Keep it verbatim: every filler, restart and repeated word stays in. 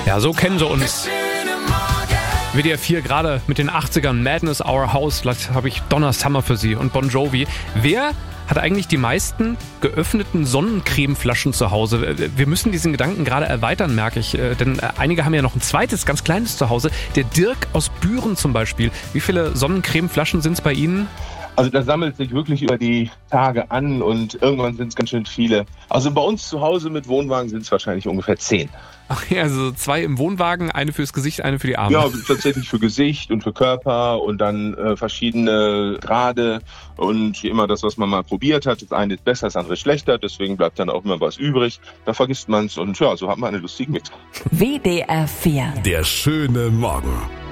Ja, so kennen sie uns. W D R vier gerade mit den achtzigern, Madness Our House, vielleicht habe ich Donna Summer für Sie und Bon Jovi. Wer hat eigentlich die meisten geöffneten Sonnencremeflaschen zu Hause? Wir müssen diesen Gedanken gerade erweitern, merke ich, denn einige haben ja noch ein zweites, ganz kleines zu Hause. Der Dirk aus Büren zum Beispiel. Wie viele Sonnencremeflaschen sind es bei Ihnen? Also das sammelt sich wirklich über die Tage an und irgendwann sind es ganz schön viele. Also bei uns zu Hause mit Wohnwagen sind es wahrscheinlich ungefähr zehn. Ach ja, also zwei im Wohnwagen, eine fürs Gesicht, eine für die Arme. Ja, tatsächlich für Gesicht und für Körper und dann äh, verschiedene Grade und immer das, was man mal probiert hat. Das eine ist besser, das andere schlechter, deswegen bleibt dann auch immer was übrig. Da vergisst man es und ja, so hat man eine lustige Mix. W D R vier. Der schöne Morgen.